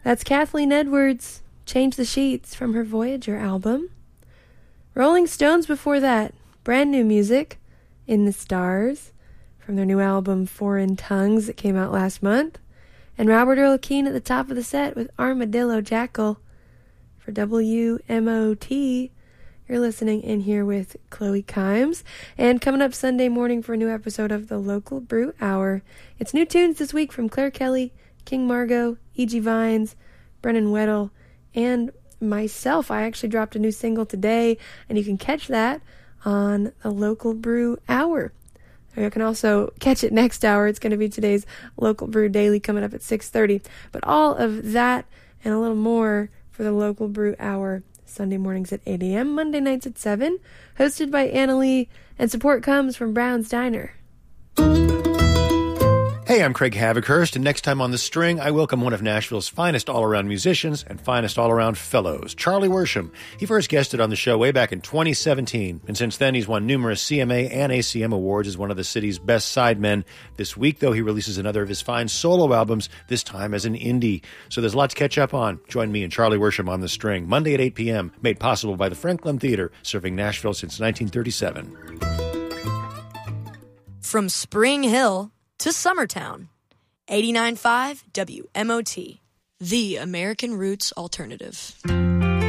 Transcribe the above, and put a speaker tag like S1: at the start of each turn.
S1: That's Kathleen Edwards, Change the Sheets from her Voyager album. Rolling Stones before that, brand new music, In the Stars, from their new album Foreign Tongues that came out last month. And Robert Earl Keen at the top of the set with Armadillo Jackal. For WMOT, you're listening in here with Chloe Kimes. And coming up Sunday morning for a new episode of the Local Brew Hour. It's new tunes this week from Claire Kelly, King Margot, E.G. Vines, Brennan Weddle, and myself. I actually dropped a new single today, and you can catch that on the Local Brew Hour. You can also catch it next hour. It's going to be today's Local Brew Daily coming up at 6:30. But all of that and a little more for the Local Brew Hour Sunday mornings at 8 a.m., Monday nights at 7, hosted by Anna Lee, and support comes from Brown's Diner.
S2: Hey, I'm Craig Havikhurst, and next time on The String, I welcome one of Nashville's finest all-around musicians and finest all-around fellows, Charlie Worsham. He first guested on the show way back in 2017, and since then he's won numerous CMA and ACM awards as one of the city's best sidemen. This week, though, he releases another of his fine solo albums, this time as an indie. So there's a lot to catch up on. Join me and Charlie Worsham on The String, Monday at 8 p.m., made possible by the Franklin Theater, serving Nashville since 1937.
S3: From Spring Hill to Summertown, 89.5 WMOT, the American Roots Alternative.